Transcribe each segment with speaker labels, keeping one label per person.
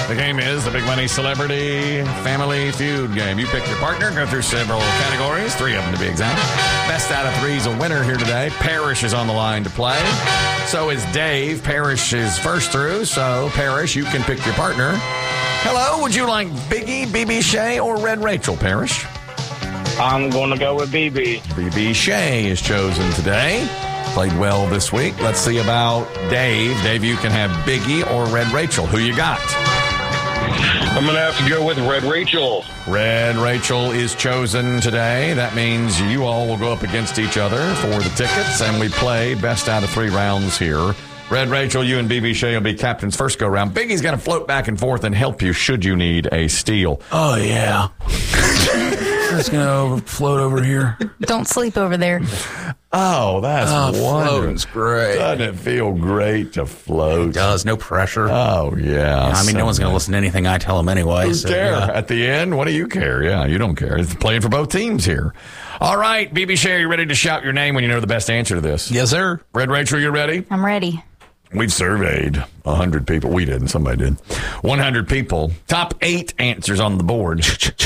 Speaker 1: The game is the Big Money Celebrity Family Feud game. You pick your partner, go through several categories, 3 of them to be exact. Best out of 3 is a winner here today. Parrish is on the line to play. So is Dave. Parrish is first through, so Parrish, you can pick your partner. Hello, would you like Biggie, BB Shea, or Red Rachel, Parrish?
Speaker 2: I'm going to go with BB.
Speaker 1: BB Shea is chosen today. Played well this week. Let's see about Dave. Dave, you can have Biggie or Red Rachel. Who you got?
Speaker 2: I'm going to have to go with Red Rachel.
Speaker 1: Red Rachel is chosen today. That means you all will go up against each other for the tickets, and we play best out of 3 rounds here. Red Rachel, you and BB Shea will be captains first go round. Biggie's going to float back and forth and help you should you need a steal.
Speaker 3: Oh, yeah. Just going to float over here.
Speaker 4: Don't sleep over there.
Speaker 1: Oh, that's wonderful.
Speaker 3: Floating's great.
Speaker 1: Doesn't it feel great to float?
Speaker 3: It does. No pressure.
Speaker 1: Oh, yeah.
Speaker 3: I mean, no one's going to listen to anything I tell them anyway.
Speaker 1: Who
Speaker 3: so,
Speaker 1: care?
Speaker 3: yeah.
Speaker 1: At the end, what do you care? Yeah, you don't care. It's playing for both teams here. All right, BB Shea, are you ready to shout your name when you know the best answer to this?
Speaker 3: Yes, sir.
Speaker 1: Red Rachel, you ready?
Speaker 4: I'm ready.
Speaker 1: We've surveyed 100 people. We didn't. Somebody did. 100 people. Top 8 answers on the board.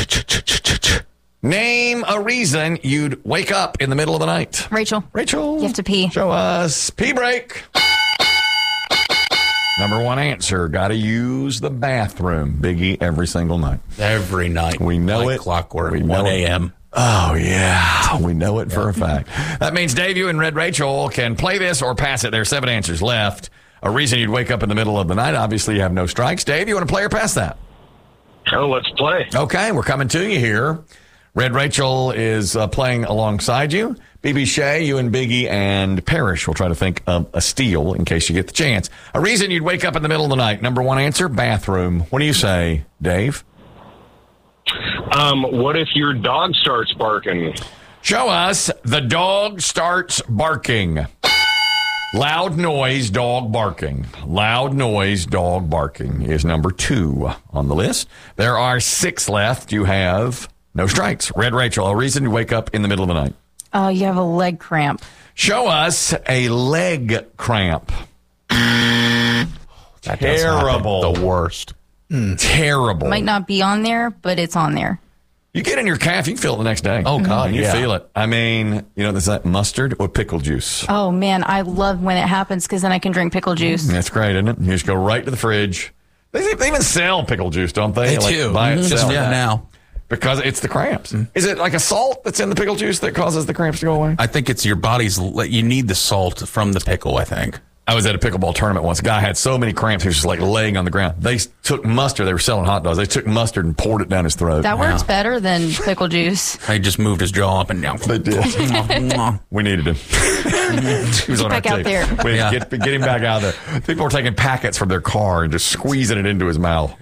Speaker 1: Name a reason you'd wake up in the middle of the night.
Speaker 4: Rachel.
Speaker 1: Rachel.
Speaker 4: You have to pee.
Speaker 1: Show us. Pee break. Number 1 answer. Got to use the bathroom. Biggie every single night.
Speaker 3: Every night.
Speaker 1: We know
Speaker 3: like
Speaker 1: it.
Speaker 3: Clockwork.
Speaker 1: We know
Speaker 3: 1
Speaker 1: it.
Speaker 3: a.m.
Speaker 1: Oh, yeah. We know it for a fact. That means Dave, you and Red Rachel can play this or pass it. There are 7 answers left. A reason you'd wake up in the middle of the night. Obviously, you have no strikes. Dave, you want to play or pass that?
Speaker 2: Oh, let's play.
Speaker 1: Okay, we're coming to you here. Red Rachel is playing alongside you. BB Shea, you and Biggie and Parrish will try to think of a steal in case you get the chance. A reason you'd wake up in the middle of the night. Number 1 answer, bathroom. What do you say, Dave?
Speaker 2: What if your dog starts barking?
Speaker 1: Show us. The dog starts barking. Loud noise, dog barking. Loud noise, dog barking is number 2 on the list. There are 6 left. You have no strikes. Red Rachel, a reason you wake up in the middle of the night.
Speaker 4: You have a leg cramp.
Speaker 1: Show us a leg cramp. Terrible.
Speaker 3: The worst.
Speaker 1: Terrible.
Speaker 4: Might not be on there, but it's on there.
Speaker 1: You get in your calf, you can feel it the next day.
Speaker 3: Oh, God,
Speaker 1: You
Speaker 3: yeah.
Speaker 1: feel it. I mean, there's that mustard or pickle juice.
Speaker 4: Oh, man, I love when it happens because then I can drink pickle juice.
Speaker 1: That's great, isn't it? You just go right to the fridge. They even sell pickle juice, don't they?
Speaker 3: They do.
Speaker 1: Buy it,
Speaker 3: Just
Speaker 1: sell it.
Speaker 3: now.
Speaker 1: Because it's the cramps. Is it like a salt that's in the pickle juice that causes the cramps to go away?
Speaker 3: I think it's your body's. You need the salt from the pickle, I think.
Speaker 1: I was at a pickleball tournament once. A guy had so many cramps, he was just like laying on the ground. They took mustard. They were selling hot dogs. They took mustard and poured it down his throat.
Speaker 4: That works better than pickle juice.
Speaker 3: He just moved his jaw up and down.
Speaker 1: They did. We needed him. He was on
Speaker 4: Get
Speaker 1: our
Speaker 4: back out
Speaker 1: team.
Speaker 4: there.
Speaker 1: We get him back out there. People were taking packets from their car and just squeezing it into his mouth.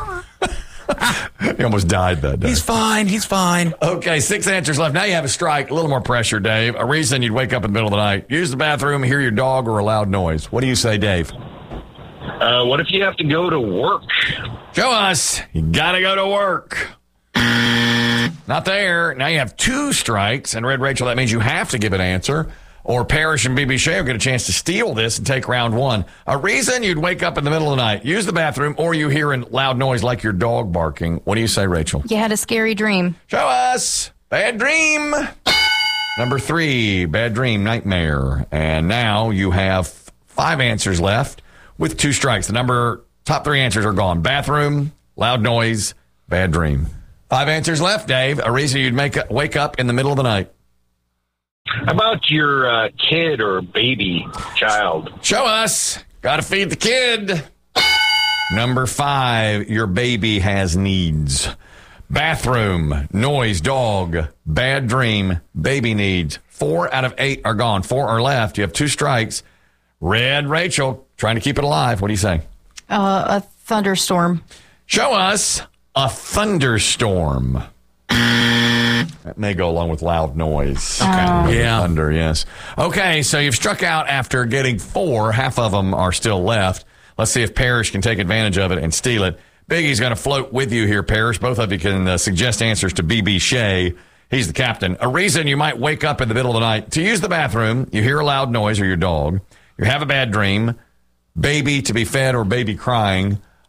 Speaker 1: He almost died that day.
Speaker 3: He's fine. He's fine.
Speaker 1: Okay, 6 answers left. Now you have a strike. A little more pressure, Dave. A reason you'd wake up in the middle of the night. Use the bathroom, hear your dog, or a loud noise. What do you say, Dave?
Speaker 2: What if you have to go to work?
Speaker 1: Show us. You got to go to work. Not there. Now you have 2 strikes. And Red Rachel, that means you have to give an answer. Or Parrish and BB Shea will get a chance to steal this and take round 1. A reason you'd wake up in the middle of the night. Use the bathroom, or you hear a loud noise like your dog barking. What do you say, Rachel?
Speaker 4: You had a scary dream.
Speaker 1: Show us. Bad dream. Number 3, bad dream, nightmare. And now you have 5 answers left with 2 strikes. The top 3 answers are gone. Bathroom, loud noise, bad dream. 5 answers left, Dave. A reason you'd wake up in the middle of the night.
Speaker 2: How about your kid or baby child?
Speaker 1: Show us. Got to feed the kid. Number 5, your baby has needs. Bathroom, noise, dog, bad dream, baby needs. 4 out of 8 are gone. 4 are left. You have 2 strikes. Red Rachel, trying to keep it alive. What do you say?
Speaker 4: A thunderstorm.
Speaker 1: Show us a thunderstorm. That may go along with loud noise.
Speaker 3: Okay. Yeah.
Speaker 1: Thunder, yes. Okay, so you've struck out after getting 4. Half of them are still left. Let's see if Parrish can take advantage of it and steal it. Biggie's going to float with you here, Parrish. Both of you can suggest answers to BB Shea. He's the captain. A reason you might wake up in the middle of the night to use the bathroom, you hear a loud noise or your dog, you have a bad dream, baby to be fed or baby crying,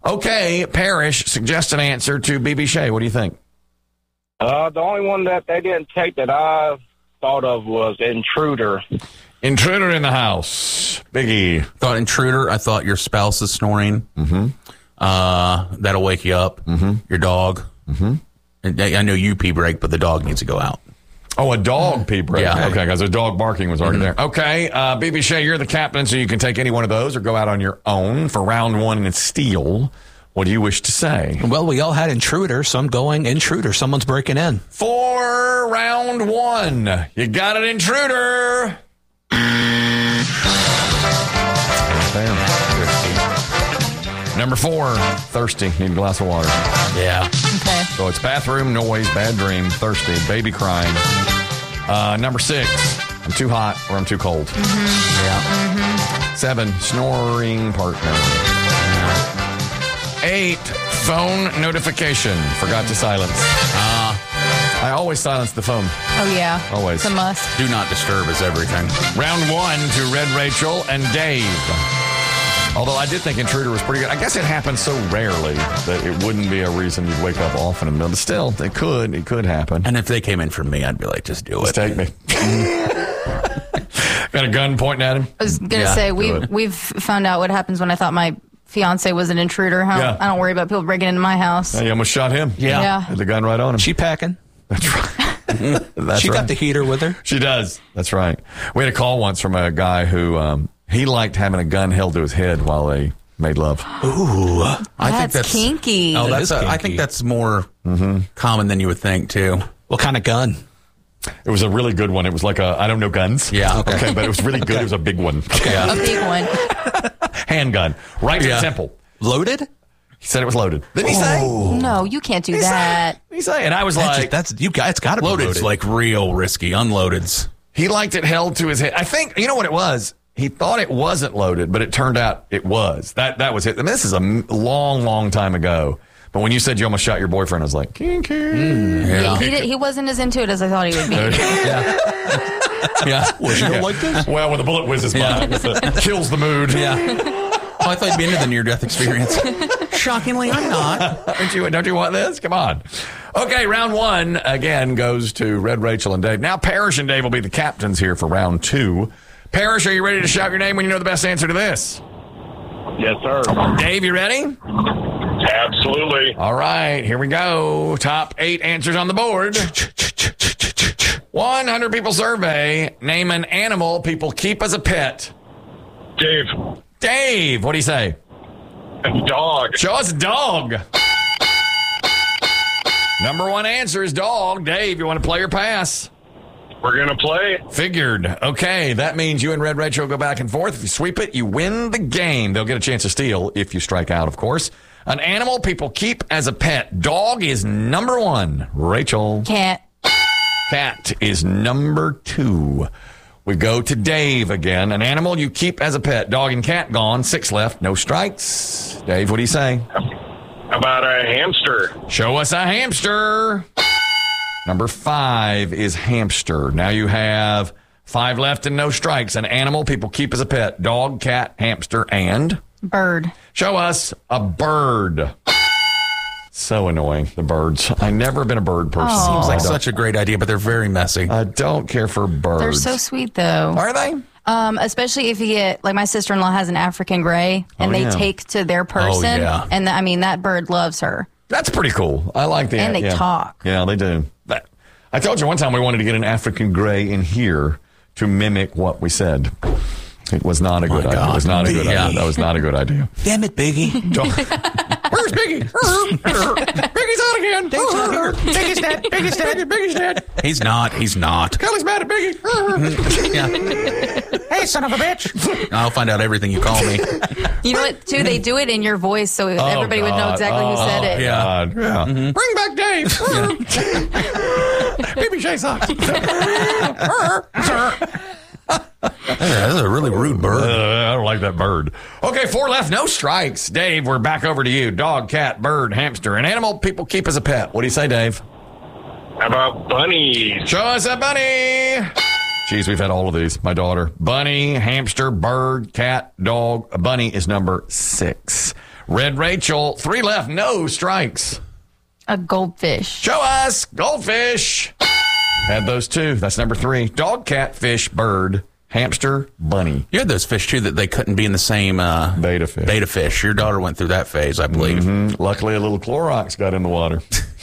Speaker 1: Okay, Parrish, suggest an answer to BB Shea. What do you think?
Speaker 2: The only one that they didn't take that I thought of was Intruder.
Speaker 1: Intruder in the house. Biggie.
Speaker 3: Thought intruder. I thought your spouse is snoring. Mm-hmm. That'll wake you up. Mm-hmm. Your dog. Mm-hmm. And I know you pee break, but the dog needs to go out.
Speaker 1: Oh, a dog pee break.
Speaker 3: Yeah.
Speaker 1: Okay, because the dog barking was already there. Okay, BB Shea, you're the captain, so you can take any one of those or go out on your own for round one and steal. What do you wish to say?
Speaker 5: Well, we all had intruder, so I'm going intruder. Someone's breaking in.
Speaker 1: For round one, you got an intruder. Number 4, thirsty. Need a glass of water.
Speaker 3: Yeah.
Speaker 4: Okay.
Speaker 1: So it's bathroom noise, bad dream, thirsty, baby crying. Number 6, I'm too hot or I'm too cold.
Speaker 4: Mm-hmm.
Speaker 3: Yeah.
Speaker 1: 7, snoring partner. 8, phone notification. Forgot to silence. I always silence the phone.
Speaker 4: Oh, yeah.
Speaker 1: Always.
Speaker 4: It's a must.
Speaker 3: Do not disturb is everything.
Speaker 1: Round 1 to Red Rachel and Dave. Although I did think Intruder was pretty good. I guess it happens so rarely that it wouldn't be a reason you'd wake up often in the middle. But still, it could happen.
Speaker 3: And if they came in for me, I'd be like, just do
Speaker 1: Just
Speaker 3: it.
Speaker 1: take me. Got a gun pointing at him?
Speaker 4: I was going to say, we've found out what happens when I thought my fiance was an intruder.
Speaker 1: Yeah.
Speaker 4: I don't worry about people breaking into my house.
Speaker 1: You almost shot him.
Speaker 4: Yeah.
Speaker 1: Had the gun right on him.
Speaker 5: She packing.
Speaker 1: That's right. That's
Speaker 5: She
Speaker 1: right.
Speaker 5: got the heater with her.
Speaker 1: She does. That's right. We had a call once from a guy who he liked having a gun held to his head while they made love.
Speaker 3: Ooh. I think
Speaker 4: That's kinky.
Speaker 3: Oh,
Speaker 5: That is
Speaker 3: I
Speaker 5: kinky.
Speaker 3: think that's more common than you would think, too.
Speaker 5: What kind of gun?
Speaker 1: It was a really good one. It was like I don't know guns.
Speaker 3: Yeah.
Speaker 1: Okay, but it was really good. It was a big one.
Speaker 4: A big one.
Speaker 1: Handgun. Right to the temple.
Speaker 5: Loaded?
Speaker 1: He said it was loaded. Didn't he say?
Speaker 4: No, you can't do that.
Speaker 1: He say? And I was like,
Speaker 5: That's you guys. It's got to be
Speaker 3: Loaded's
Speaker 5: loaded.
Speaker 3: like real risky. Unloaded's.
Speaker 1: he liked it held to his head. I think, you know what it was? He thought it wasn't loaded, but it turned out it was. That was it. I mean, this is a long, long time ago. But when you said you almost shot your boyfriend, I was like, kinky.
Speaker 3: Yeah.
Speaker 4: He wasn't as into it as I thought he would be.
Speaker 3: Yeah.
Speaker 5: Was you don't like this?
Speaker 1: Well, when the bullet whizzes by, it kills the mood.
Speaker 3: Yeah. Oh, I thought you'd be into the near-death experience. Shockingly, I'm not.
Speaker 1: Don't you want this? Come on. Okay, round 1, again, goes to Red Rachel and Dave. Now, Parrish and Dave will be the captains here for round 2. Parrish, are you ready to shout your name when you know the best answer to this?
Speaker 2: Yes, sir.
Speaker 1: Dave, you ready?
Speaker 2: Absolutely.
Speaker 1: All right, here we go. Top 8 answers on the board. 100 people survey. Name an animal people keep as a pet.
Speaker 2: Dave.
Speaker 1: Dave, what do you say?
Speaker 2: Dog.
Speaker 1: Show us dog. Number 1 answer is dog. Dave, you want to play or pass?
Speaker 2: We're going to play.
Speaker 1: Figured. Okay, that means you and Red Rachel go back and forth. If you sweep it, you win the game. They'll get a chance to steal if you strike out, of course. An animal people keep as a pet. Dog is number 1. Rachel.
Speaker 4: Cat.
Speaker 1: Cat is number 2. We go to Dave again. An animal you keep as a pet. Dog and cat gone. 6 left. No strikes. Dave, what do you say?
Speaker 2: How about a hamster?
Speaker 1: Show us a hamster. Number 5 is hamster. Now you have 5 left and no strikes. An animal people keep as a pet. Dog, cat, hamster, and...
Speaker 4: Bird.
Speaker 1: Show us a bird. So annoying, the birds. I've never been a bird person.
Speaker 4: Oh.
Speaker 3: Seems like such a great idea, but they're very messy.
Speaker 1: I don't care for birds.
Speaker 4: They're so sweet, though.
Speaker 1: Are they?
Speaker 4: Especially if you get, like, my sister-in-law has an African gray, and they
Speaker 1: yeah.
Speaker 4: take to their person.
Speaker 3: yeah.
Speaker 4: And, that bird loves her.
Speaker 1: That's pretty cool. I like that.
Speaker 4: And they talk.
Speaker 1: Yeah, they do. I told you one time we wanted to get an African gray in here to mimic what we said. It was not a good idea.
Speaker 3: God.
Speaker 1: It was not a good
Speaker 3: Yeah.
Speaker 1: idea. That was not a good idea.
Speaker 5: Damn it, Biggie.
Speaker 1: Where's Biggie? Biggie's out again. Biggie's dead. Biggie's dead. Biggie's dead.
Speaker 3: He's not. He's not.
Speaker 1: Kelly's mad at Biggie.
Speaker 3: Yeah. Hey, son of a bitch. I'll find out everything you call me.
Speaker 4: You know what, too? They do it in your voice, so everybody would know exactly who said it.
Speaker 3: yeah.
Speaker 1: God, yeah. Bring back Dave. BB Shea sucks.
Speaker 3: That's a really rude bird.
Speaker 1: I don't like that bird. Okay, 4 left, no strikes. Dave, we're back over to you. Dog, cat, bird, hamster, an animal people keep as a pet. What do you say, Dave?
Speaker 2: How about bunnies?
Speaker 1: Show us a bunny. Jeez, we've had all of these. My daughter. Bunny, hamster, bird, cat, dog. A bunny is number 6. Red Rachel, 3 left, no strikes.
Speaker 4: A goldfish.
Speaker 1: Show us goldfish. Had those 2. That's number 3. Dog, cat, fish, bird, hamster, bunny.
Speaker 3: You had those fish, too, that they couldn't be in the same
Speaker 1: Beta fish.
Speaker 3: beta fish. Your daughter went through that phase, I believe.
Speaker 1: Luckily, a little Clorox got in the water.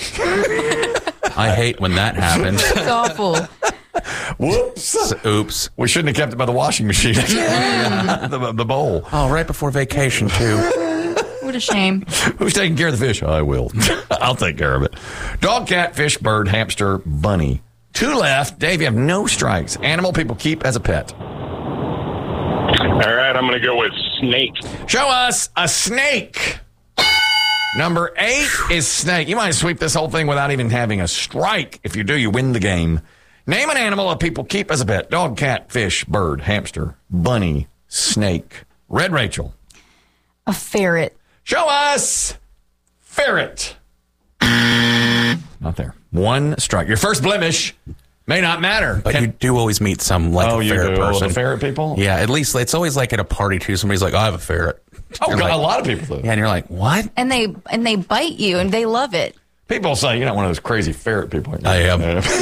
Speaker 3: I hate when that happens.
Speaker 4: It's awful.
Speaker 1: Whoops.
Speaker 3: Oops.
Speaker 1: We shouldn't have kept it by the washing machine. the bowl.
Speaker 3: Oh, right before vacation, too.
Speaker 4: What a shame.
Speaker 1: Who's taking care of the fish? I will. I'll take care of it. Dog, cat, fish, bird, hamster, bunny. 2 left. Dave, you have no strikes. Animal people keep as a pet.
Speaker 2: All right, I'm going to go with snake.
Speaker 1: Show us a snake. Number 8 is snake. You might sweep this whole thing without even having a strike. If you do, you win the game. Name an animal that people keep as a pet. Dog, cat, fish, bird, hamster, bunny, snake. Red Rachel.
Speaker 4: A ferret.
Speaker 1: Show us ferret. Not there. 1 strike. Your first blemish may not matter.
Speaker 3: But you do always meet some like a ferret person.
Speaker 1: The ferret people?
Speaker 3: Yeah, at least it's always like at a party too. Somebody's like, I have a ferret.
Speaker 1: Oh,
Speaker 3: You're
Speaker 1: God,
Speaker 3: like,
Speaker 1: a lot of people do.
Speaker 3: Yeah, and you're like, what?
Speaker 4: And they bite you and they love it.
Speaker 1: People say you're not one of those crazy ferret people.
Speaker 3: I am.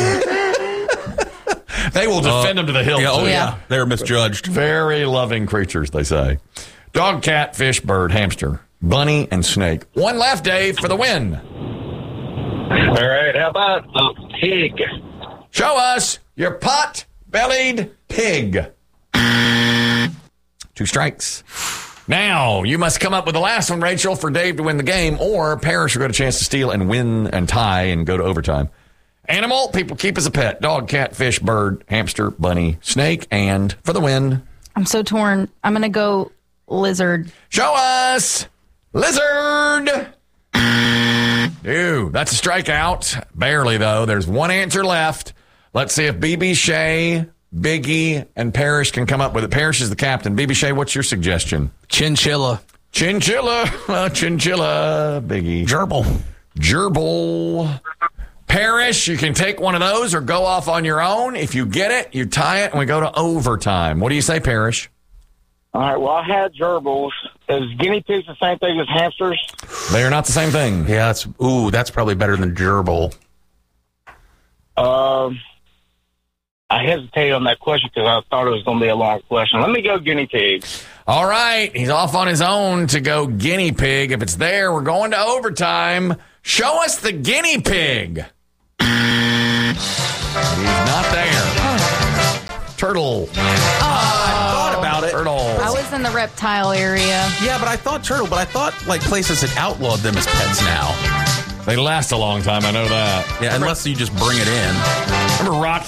Speaker 1: They will defend them to the hilt.
Speaker 3: Yeah,
Speaker 1: too.
Speaker 3: yeah, they're misjudged.
Speaker 1: Very loving creatures, they say. Dog, cat, fish, bird, hamster, bunny, and snake. 1 left, Dave, for the win.
Speaker 2: All right, how about a pig?
Speaker 1: Show us your pot-bellied pig. 2 strikes. Now, you must come up with the last one, Rachel, for Dave to win the game, or Parrish will get a chance to steal and win and tie and go to overtime. Animal people keep as a pet. Dog, cat, fish, bird, hamster, bunny, snake, and for the win.
Speaker 4: I'm so torn. I'm going to go lizard.
Speaker 1: Show us lizard. Ew, that's a strikeout. Barely, though. There's 1 answer left. Let's see if BB Shea, Biggie, and Parrish can come up with it. Parrish is the captain. BB Shea, what's your suggestion?
Speaker 5: Chinchilla.
Speaker 1: Chinchilla. Chinchilla. Biggie. Gerbil. Parrish, you can take one of those or go off on your own. If you get it, you tie it, and we go to overtime. What do you say, Parrish?
Speaker 2: All right, well, I had gerbils. Is guinea pigs the same thing as hamsters?
Speaker 1: They are not the same thing.
Speaker 3: Yeah, that's probably better than gerbil.
Speaker 2: I hesitated on that question because I thought it was going to be a long question. Let me go guinea pigs.
Speaker 1: All right, he's off on his own to go guinea pig. If it's there, we're going to overtime. Show us the guinea pig. He's not there. Turtle.
Speaker 3: I thought about it.
Speaker 1: Turtle.
Speaker 4: I was in the reptile area.
Speaker 3: Yeah, but I thought turtle, but I thought like places had outlawed them as pets now.
Speaker 1: They last a long time, I know that.
Speaker 3: Yeah, unless you just bring it in.
Speaker 1: Remember Rocky